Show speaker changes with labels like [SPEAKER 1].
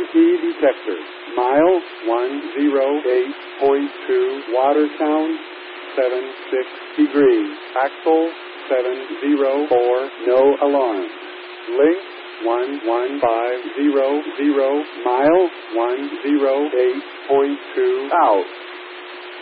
[SPEAKER 1] key detector. Mile 108.2, Watertown, 76 degrees. Axle 704, no alarm. Link 11500, mile 108.2, out.